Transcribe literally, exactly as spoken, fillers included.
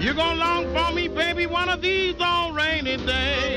You're gonna long for me, baby, one of these on rainy days.